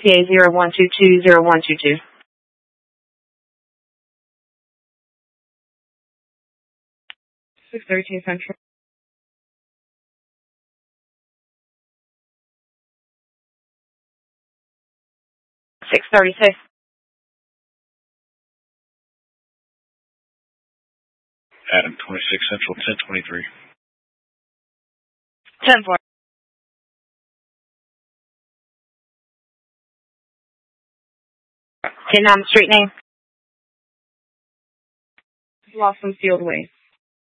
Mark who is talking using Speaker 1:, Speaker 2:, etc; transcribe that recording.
Speaker 1: PA 01220122. 632 Central. 636.
Speaker 2: Adam 26 Central 1023.
Speaker 1: 10-4. Can you name the street name? Blossom Field Way.